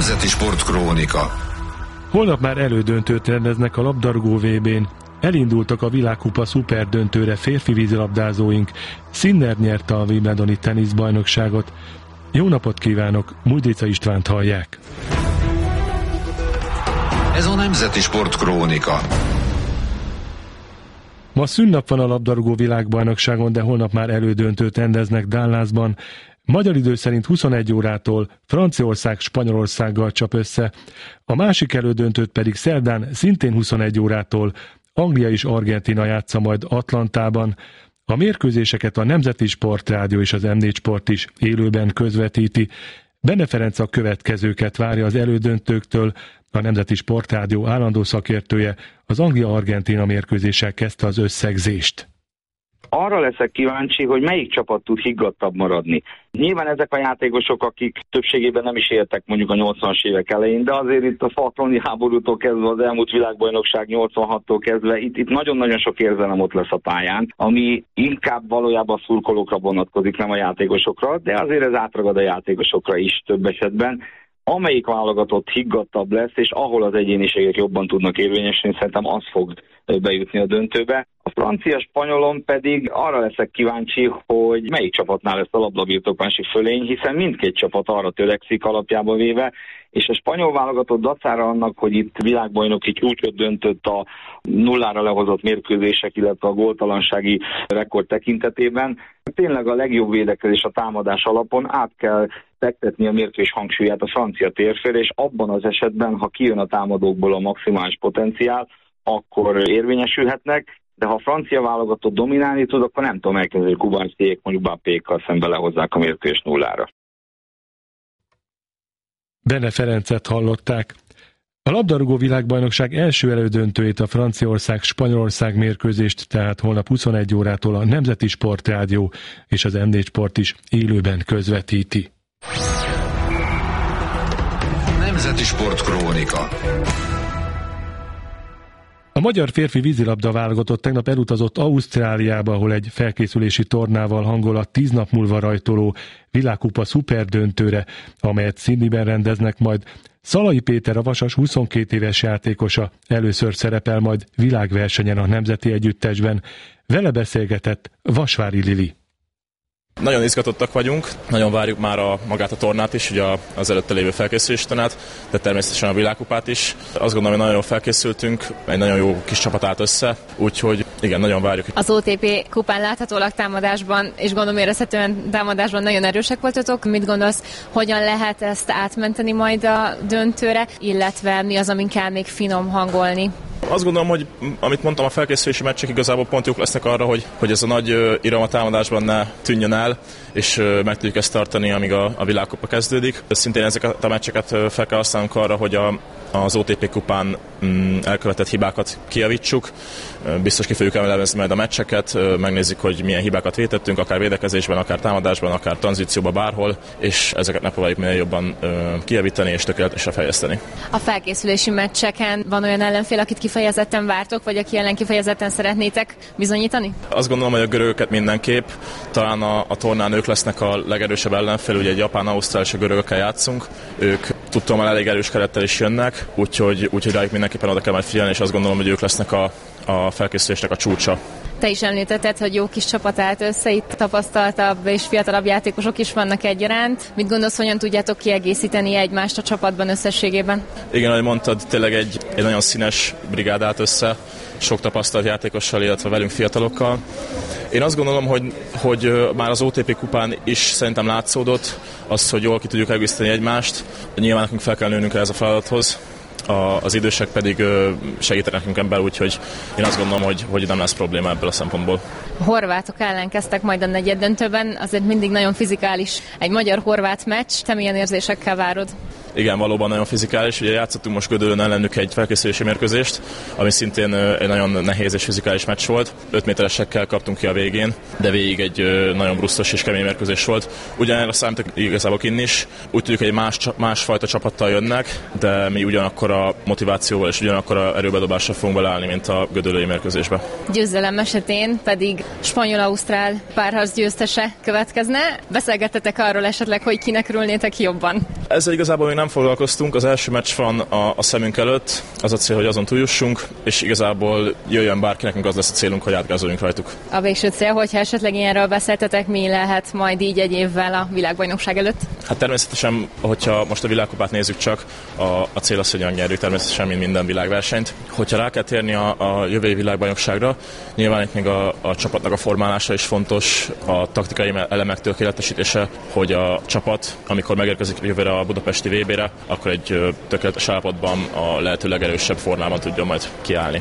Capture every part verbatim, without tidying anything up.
Nemzeti Sportkrónika. Holnap már elődöntőt rendeznek a labdarúgó vé bén. Elindultak a világkupa szuperdöntőre férfi vízilabdázóink. Sinner nyerte a wimbledoni teniszbajnokságot. Jó napot kívánok, Mújdica Istvánt hallják. Ez a Nemzeti Sportkrónika. Ma szünnap van a labdarúgó világbajnokságon, de holnap már elődöntőt rendeznek Dallasban. Magyar idő szerint huszonegy órától Franciaország Spanyolországgal csap össze, a másik elődöntőt pedig szerdán szintén huszonegy órától Anglia és Argentína játsza majd Atlantában. A mérkőzéseket a Nemzeti Sportrádió és az em négy Sport is élőben közvetíti. Benne Ferenc a következőket várja az elődöntőktől, a Nemzeti Sportrádió állandó szakértője az Anglia-Argentína mérkőzéssel kezdte az összegzést. Arra leszek kíváncsi, hogy melyik csapat tud higgadtabb maradni. Nyilván ezek a játékosok, akik többségében nem is éltek mondjuk a nyolcvanas évek elején, de azért itt a falklandi háborútól kezdve, az elmúlt világbajnokság nyolcvanhattól kezdve, itt, itt nagyon-nagyon sok érzelem ott lesz a pályán, ami inkább valójában a szurkolókra vonatkozik, nem a játékosokra, de azért ez átragad a játékosokra is több esetben. Amelyik válogatott higgadtabb lesz, és ahol az egyéniségek jobban tudnak érvényesülni, szerintem az fog bejutni a döntőbe. A francia-spanyolon pedig arra leszek kíváncsi, hogy melyik csapatnál lesz a labdabirtoklási fölény, hiszen mindkét csapat arra törekszik alapjába véve, és a spanyol válogatott dacára annak, hogy itt világbajnoki csúcsot döntött a nullára lehozott mérkőzések, illetve a góltalansági rekord tekintetében, tényleg a legjobb védekezés a támadás alapon át kell fektetni a mérkőzés hangsúlyát a francia térfélre, és abban az esetben, ha kijön a támadókból a maximális potenciál, akkor érvényesülhetnek, de ha a francia válogatott dominálni tud, akkor nem tudom elkezdeni, hogy Kubánszék mondjuk Bappékkal szembe lehozzák a mérkőzést nullára. Benne Ferencet hallották. A labdarúgó világbajnokság első elődöntőjét, a Franciaország-Spanyolország mérkőzést, tehát holnap huszonegy órától a Nemzeti Sportrádió és az em négy Sport is élőben közvetíti. Nemzeti Sportkrónika. A magyar férfi vízilabda válogatott tegnap elutazott Ausztráliába, ahol egy felkészülési tornával hangol a tíz nap múlva rajtoló világkupa szuperdöntőre, amelyet Sydneyben rendeznek majd. Szalai Péter, a Vasas huszonkét éves játékosa először szerepel majd világversenyen a nemzeti együttesben. Vele beszélgetett Vasvári Lili. Nagyon izgatottak vagyunk, nagyon várjuk már a, magát a tornát is, ugye az előtte lévő felkészülési tornát, de természetesen a világkupát is. Azt gondolom, hogy nagyon jól felkészültünk, egy nagyon jó kis csapat állt össze, úgyhogy igen, nagyon várjuk. Az o té pé kupán láthatólag támadásban, és gondolom érezhetően támadásban nagyon erősek voltatok. Mit gondolsz, hogyan lehet ezt átmenteni majd a döntőre, illetve mi az, amin kell még finom hangolni? Azt gondolom, hogy amit mondtam, a felkészülési meccsek igazából pont jók lesznek arra, hogy, hogy ez a nagy iram a támadásban ne tűnjön el, és meg tudjuk ezt tartani, amíg a, a világkupa kezdődik. Szintén ezeket a meccseket fel kell használnunk arra, hogy a, az o té pé kupán mm, elkövetett hibákat kijavítsuk. Biztos ki fogjuk elemezni majd a meccseket, megnézzük, hogy milyen hibákat vétettünk, akár védekezésben, akár támadásban, akár tranzícióban, bárhol, és ezeket megpróbáljuk minél jobban kijavítani és tökéletesre fejleszteni. A felkészülési meccseken van olyan ellenfél, akit kifejezetten vártok, vagy aki ellen kifejezetten szeretnétek bizonyítani? Azt gondolom, hogy a görögöket mindenképp, talán a, a tornán ők lesznek a legerősebb ellenfél, ugye egy japán, ausztrál és a görögökkel játszunk. Ők tudtam, hogy elég erős kerettel is jönnek, úgyhogy, úgyhogy rájuk mindenképpen oda kell majd figyelni, és azt gondolom, hogy ők lesznek a, a felkészülésnek a csúcsa. Te is említetted, hogy jó kis csapat állt össze, itt tapasztaltabb és fiatalabb játékosok is vannak egyaránt. Mit gondolsz, hogyan tudjátok kiegészíteni egymást a csapatban összességében? Igen, ahogy mondtad, tényleg egy, egy nagyon színes brigád állt össze, sok tapasztalt játékossal, illetve velünk fiatalokkal. Én azt gondolom, hogy, hogy már az o té pé kupán is szerintem látszódott az, hogy jól ki tudjuk egészíteni egymást. Nyilván nekünk fel kell nőnünk ez a feladathoz, a, az idősek pedig segítenek nekünk ebben, úgyhogy én azt gondolom, hogy, hogy nem lesz probléma ebből a szempontból. A horvátok ellen kezdtek majd a negyeddöntőben, azért mindig nagyon fizikális egy magyar-horvát meccs. Te milyen érzésekkel várod? Igen, valóban nagyon fizikális. Ugye játszottunk most Gödöllőn ellenük egy felkészülési mérkőzést, ami szintén egy nagyon nehéz és fizikális meccs volt. öt méteresekkel kaptunk ki a végén, de végig egy nagyon brusztos és kemény mérkőzés volt. Ugyanerre számítok igazából kinn is. Úgy tudjuk, hogy egy más, másfajta csapattal jönnek, de mi ugyanakkor a motivációval és ugyanakkor a erőbedobással fogunk beleállni, mint a gödöllői mérkőzésbe. Győzelem esetén pedig spanyol-ausztrál párharc győztese következne. Beszélgettetek arról esetleg, hogy kinek örülnétek jobban? Ezzel igazából még nem nem foglalkoztunk, az első meccs van a, a szemünk előtt, az a cél, hogy azon túljussunk, és igazából jöjjön bárki, nekünk az lesz a célunk, hogy átgázoljunk rajtuk. A végső cél, hogyha esetleg ilyenről beszéltetek, mi lehet majd így egy évvel a világbajnokság előtt? Hát természetesen, hogyha most a világkupát nézzük csak, a, a cél az, hogy nyerjük természetesen, mint minden világversenyt. Hogyha rá kell térni a, a jövő évi világbajnokságra, nyilván itt még a, a csapatnak a formálása is fontos, a taktikai elemek tökéletesítése, hogy a csapat, amikor megérkezik jövőre a budapesti vé bére, akkor egy tökéletes állapotban a lehető legerősebb formában tudjon majd kiállni.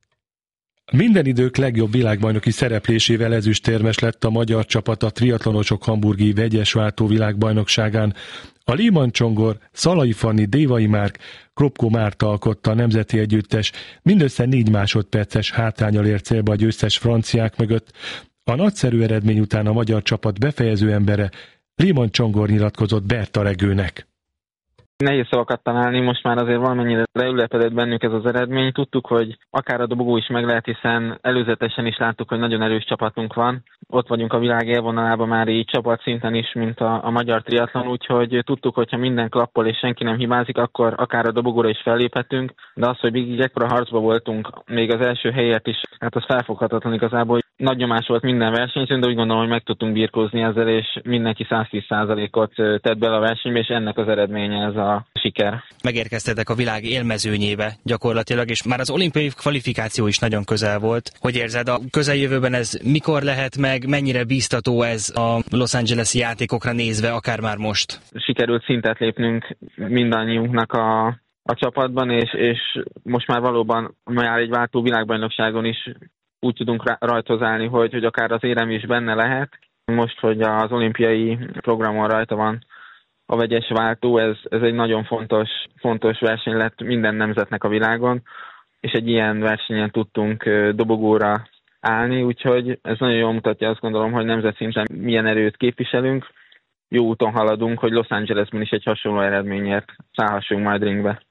Minden idők legjobb világbajnoki szereplésével ezüstérmes lett a magyar csapat a triatlonosok hamburgi vegyesváltó világbajnokságán. A Lehmann Csongor, Szalai Fanni, Dévai Márk, Kropko Márta alkotta a nemzeti együttes, mindössze négy másodperces hátránnyal ért célba a győztes franciák mögött. A nagyszerű eredmény után a magyar csapat befejező embere, Lehmann Csongor nyilatkozott Berta Regőnek. Nehéz szavakat találni, most már azért valamennyire leülepedett bennünk ez az eredmény. Tudtuk, hogy akár a dobogó is meg lehet, hiszen előzetesen is láttuk, hogy nagyon erős csapatunk van. Ott vagyunk a világ élvonalában már így csapatszinten is, mint a, a magyar triatlon, úgyhogy tudtuk, hogy ha minden klappol és senki nem hibázik, akkor akár a dobogóra is felléphetünk. De az, hogy még ekkora harcba voltunk, még az első helyet is, hát az felfoghatatlan igazából. Nagy nyomás volt minden versenyzőn, de úgy gondolom, hogy meg tudtunk birkózni ezzel, és mindenki száz tíz százalékot tett bele a versenybe, és ennek az eredménye ez a siker. Megérkeztetek a világ élmezőnyébe gyakorlatilag, és már az olimpiai kvalifikáció is nagyon közel volt. Hogy érzed, a közeljövőben ez mikor lehet meg, mennyire bíztató ez a Los Angeles-i játékokra nézve, akár már most? Sikerült szintet lépnünk mindannyiunknak a, a csapatban, és, és most már valóban már egy váltó világbajnokságon is úgy tudunk rajthoz állni, hogy, hogy akár az érem is benne lehet. Most, hogy az olimpiai programon rajta van a vegyes váltó, ez, ez egy nagyon fontos, fontos verseny lett minden nemzetnek a világon, és egy ilyen versenyen tudtunk dobogóra állni, úgyhogy ez nagyon jól mutatja, azt gondolom, hogy nemzetszinten milyen erőt képviselünk. Jó úton haladunk, hogy Los Angelesben is egy hasonló eredményért szállhassunk majd ringbe.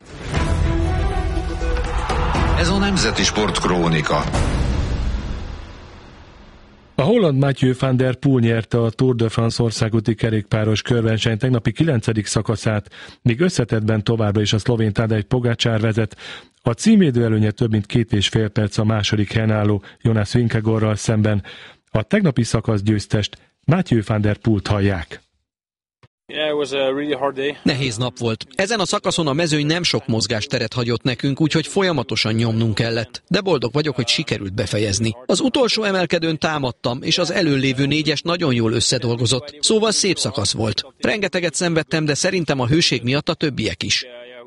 Ez a Nemzeti Sport Krónika. A holland Mathieu van der Poel nyerte a Tour de France országúti kerékpáros körverseny tegnapi kilencedik szakaszát, míg összetettben továbbra is a szlovén Tadej Pogačar vezet. A címvédő előnye több mint két és fél perc a második helyen álló Jonas Vingegaardral szemben. A tegnapi szakasz győztest, Mathieu van der Poelt hallják. Nehéz nap volt. Ezen a szakaszon a mezőny nem sok mozgásteret hagyott nekünk, úgyhogy folyamatosan nyomnunk kellett. De boldog vagyok, hogy sikerült befejezni. Az utolsó emelkedőn támadtam, és az előlévő négyes nagyon jól összedolgozott. Szóval szép szakasz volt. Rengeteget szenvedtem, de szerintem a hőség miatt a többiek is.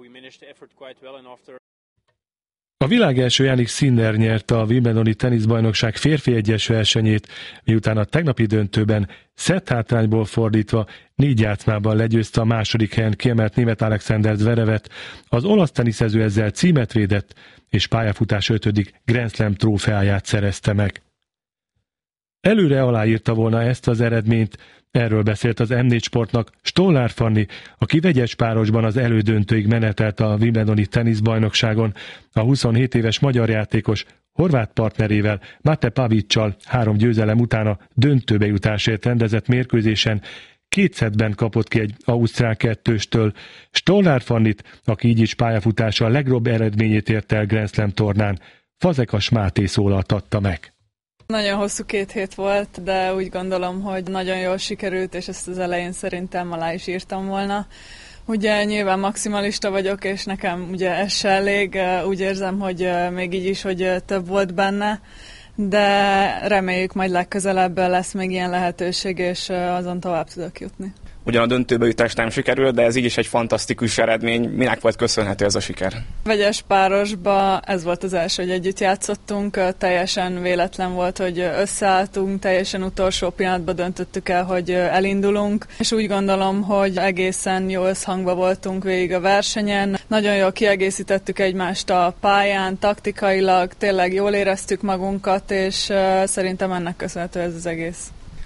A világ első Jannik Sinner nyerte a Wimbledoni teniszbajnokság férfi egyes versenyét, miután a tegnapi döntőben szetthátrányból fordítva négy játszmában legyőzte a második helyen kiemelt német Alexander Zverevet. Az olasz teniszező ezzel címet védett, és pályafutás ötödik Grand Slam trófeáját szerezte meg. Előre aláírta volna ezt az eredményt, erről beszélt az em négy Sportnak Stollár Fanni, aki vegyes párosban az elődöntőig menetelt a Wimbledoni teniszbajnokságon. A huszonhét éves magyar játékos horvát partnerével, Mate Pavićsal három győzelem után a döntőbe jutásért rendezett mérkőzésen két szettben kapott ki egy ausztrál kettőstől. Stollár Fannit, aki így is pályafutása a legjobb eredményét ért el Grand Slam tornán, Fazekas Máté szólaltatta meg. Nagyon hosszú két hét volt, de úgy gondolom, hogy nagyon jól sikerült, és ezt az elején szerintem alá is írtam volna. Ugye nyilván maximalista vagyok, és nekem ugye ez se elég, úgy érzem, hogy még így is, hogy több volt benne, de reméljük majd legközelebb lesz még ilyen lehetőség, és azon tovább tudok jutni. Ugyan a döntőbe jutás nem sikerült, de ez így is egy fantasztikus eredmény. Minek volt köszönhető ez a siker? Vegyes párosba ez volt az első, hogy együtt játszottunk. Teljesen véletlen volt, hogy összeálltunk, teljesen utolsó pillanatban döntöttük el, hogy elindulunk. És úgy gondolom, hogy egészen jó összhangban voltunk végig a versenyen. Nagyon jól kiegészítettük egymást a pályán, taktikailag, tényleg jól éreztük magunkat, és szerintem ennek köszönhető ez az egész.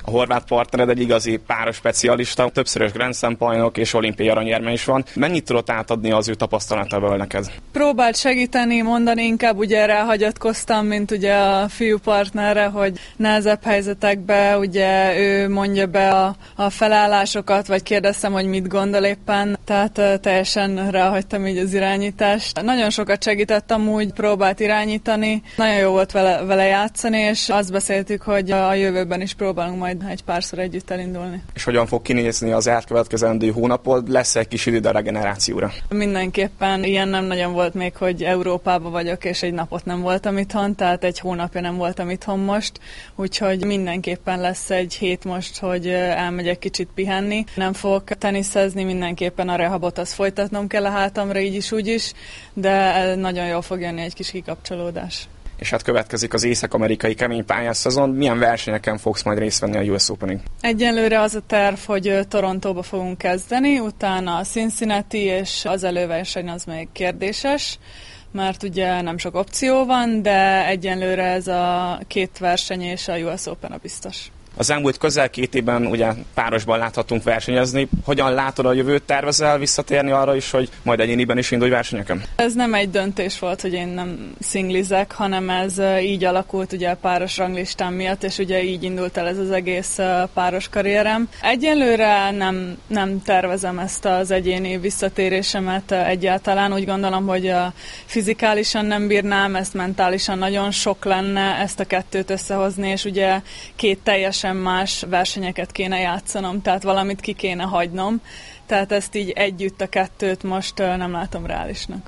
A horvát partnered egy igazi páros specialista, többszörös Grand Slam bajnok és olimpiai aranyérme is van. Mennyit tudott átadni az ő tapasztalatából neked? Próbált segíteni, mondani, inkább ugye ráhagyatkoztam, mint ugye a fiú partnerre, hogy nehezebb helyzetekbe ugye ő mondja be a, a felállásokat, vagy kérdeztem, hogy mit gondol éppen, tehát uh, teljesen ráhagytam így az irányítást. Nagyon sokat segítettem, úgy próbált irányítani, nagyon jó volt vele, vele játszani, és azt beszéltük, hogy a jövőben is próbálunk majd egy párszor együtt elindulni. És hogyan fog kinézni az elkövetkezendő hónapod? Lesz egy kis idő a regenerációra? Mindenképpen ilyen nem nagyon volt még, hogy Európában vagyok, és egy napot nem voltam itthon, tehát egy hónapja nem voltam itthon most, úgyhogy mindenképpen lesz egy hét most, hogy elmegyek kicsit pihenni. Nem fogok teniszezni, mindenképpen a rehabot azt folytatnom kell a hátamra, így is, úgy is, de nagyon jól fog jönni egy kis kikapcsolódás. És hát következik az észak-amerikai kemény pályás szezon. Milyen versenyeken fogsz majd részt venni a U S Openig? Egyelőre az a terv, hogy Torontóba fogunk kezdeni, utána a Cincinnati, és az előverseny az még kérdéses, mert ugye nem sok opció van, de egyelőre ez a két verseny és a U S Open a biztos. Az elmúlt közel két évben ugye párosban láthatunk versenyezni. Hogyan látod a jövőt, tervezel visszatérni arra is, hogy majd egyéniben is indulj versenyeken? Ez nem egy döntés volt, hogy én nem szinglizek, hanem ez így alakult ugye a páros ranglistám miatt, és ugye így indult el ez az egész páros karrierem. Egyelőre nem, nem tervezem ezt az egyéni visszatérésemet egyáltalán. Úgy gondolom, hogy fizikálisan nem bírnám, ezt mentálisan nagyon sok lenne ezt a kettőt összehozni, és ugye két teljes más versenyeket kéne játszanom, tehát valamit ki kéne hagynom, tehát ezt így együtt a kettőt most nem látom reálisnak.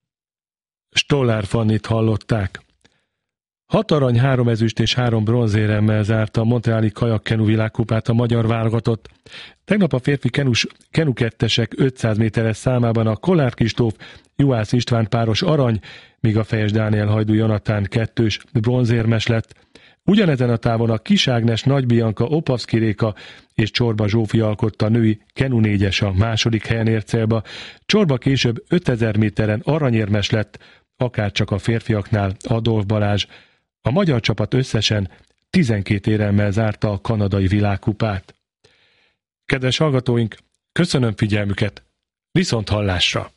Stollár Fannit hallották. Hat arany, három ezüst és három bronzéremmel zárta a montreali kajakkenu világkupát a magyar válogatott. Tegnap a férfi kenus, kenukettesek ötszáz méteres számában a Kollár Kristóf, Juhász István páros arany, míg a Fejes Dániel Hajdú Jonatán kettős bronzérmes lett. Ugyanezen a távon a Kis Ágnes, Nagy Bianka, Opavszki Réka és Csorba Zsófi alkotta a női kenu négyes a második helyen ért célba. Csorba később ötezer méteren aranyérmes lett, akárcsak a férfiaknál Adolf Balázs. A magyar csapat összesen tizenkét éremmel zárta a kanadai világkupát. Kedves hallgatóink, köszönöm figyelmüket, viszont hallásra!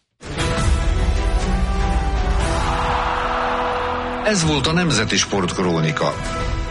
Ez volt a Nemzeti Sportkrónika.